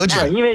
对，因为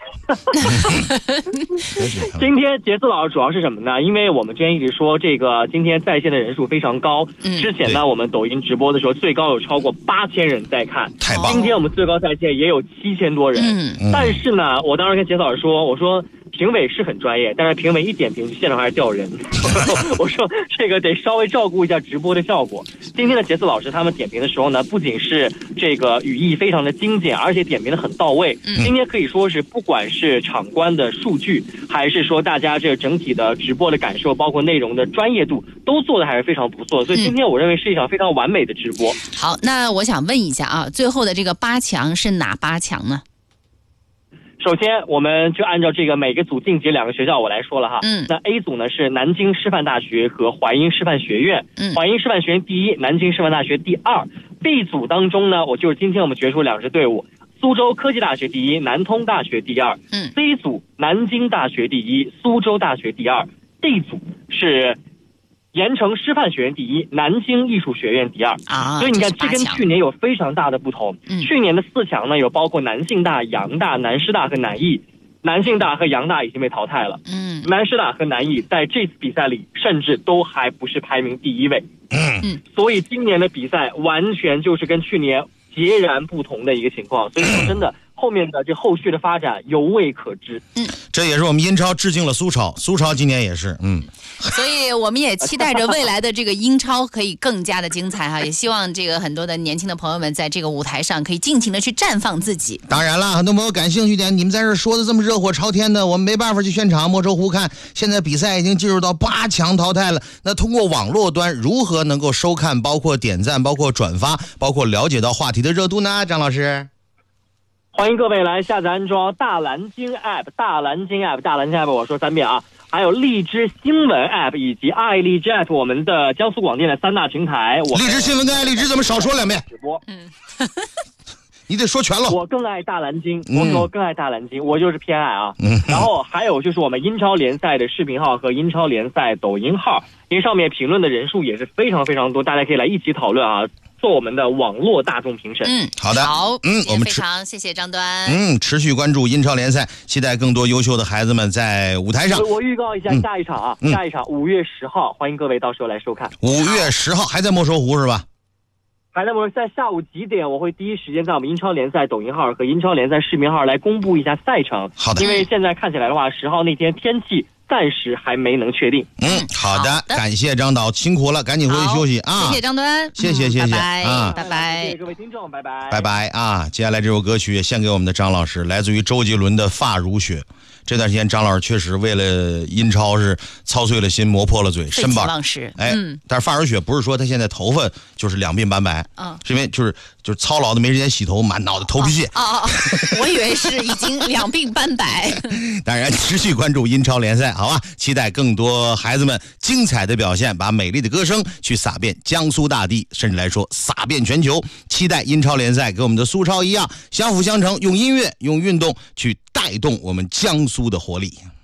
今天杰斯老师主要是什么呢？因为我们之前一直说这个今天在线的人数非常高，之前呢我们抖音直播的时候最高有超过8000人在看， 太棒了。 今天我们最高在线也有7000多人，但是呢，我当时跟杰斯老师说，我说评委是很专业，但是评委一点评现场还是掉人。我说这个得稍微照顾一下直播的效果。今天的杰斯老师他们点评的时候呢，不仅是这个语义非常的精简，而且点评的很到位。今天可以说是不管是场观的数据，还是说大家这整体的直播的感受，包括内容的专业度，都做的还是非常不错。所以今天我认为是一场非常完美的直播。 好，那我想问一下啊，最后的这个8强是哪8强呢？ 首先，我们就按照这个每个组晋级2个学校我来说了哈。那 A 组呢是南京师范大学和淮阴师范学院，淮阴师范学院第1，南京师范大学第2。B 组当中呢，就是今天我们决出2支队伍，苏州科技大学第1，南通大学第2。C 组南京大学第1，苏州大学第2。D 组是盐城师范学院第1，南京艺术学院第2。所以你看，这跟去年有非常大的不同。去年的4强呢，有包括南信大、阳大、南师大和南艺。南信大和阳大已经被淘汰了。南师大和南艺在这次比赛里，甚至都还不是排名第1位。所以今年的比赛完全就是跟去年截然不同的一个情况。所以说真的，后面的这后续的发展犹未可知。 这也是我们英超致敬了苏超，苏超今年也是。 所以我们也期待着未来的这个英超可以更加的精彩哈，也希望这个很多的年轻的朋友们在这个舞台上可以尽情的去绽放自己。 当然了，很多朋友感兴趣点，你们在这说的这么热火朝天的，我们没办法去现场莫愁湖看。现在比赛已经进入到8强淘汰了，那通过网络端如何能够收看，包括点赞，包括转发，包括了解到话题的热度呢？张老师， 欢迎各位来下载安装大蓝鲸 App， 大蓝鲸 App， 我说3遍啊。还有荔枝新闻 App 以及爱荔枝 App， 我们的江苏广电的3大平台。 荔枝新闻跟爱荔枝怎么少说2遍？ 直播。 你得说全了。 我更爱大蓝鲸，我更爱大蓝鲸，我就是偏爱啊。然后还有就是我们英超联赛的视频号和英超联赛抖音号，因为上面评论的人数也是非常非常多，大家可以来一起讨论啊。做我们的网络大众评审。 好的， 我们非常谢谢张端。 持续关注英超联赛，期待更多优秀的孩子们在舞台上。 我预告一下下一场啊，下一场5月10号，欢迎各位到时候来收看。 5月10号还在莫愁湖是吧？ 还在莫愁湖，在下午几点？我会第一时间在我们英超联赛抖音号和英超联赛视频号来公布一下赛程。 好的， 因为现在看起来的话，10号那天天气暂时还没能确定。 好的，感谢张导，辛苦了，赶紧回去休息啊！ 谢谢张端， 谢谢， 拜拜啊， 拜拜， 谢谢各位听众，拜拜， 拜拜啊！接下来这首歌曲也献给我们的张老师，来自于周杰伦的《发如雪》。这段时间张老师确实为了英超是操碎了心，磨破了嘴，身板浪时。 但是发如雪不是说他现在头发就是两鬓斑白，是因为就是操劳的没时间洗头，满脑袋头皮屑。 我以为是已经两鬓斑白。 当然，持续关注英超联赛，好吧？期待更多孩子们精彩的表现，把美丽的歌声去洒遍江苏大地，甚至来说洒遍全球。期待英超联赛跟我们的苏超一样，相辅相成，用音乐、用运动去带动我们江苏的活力。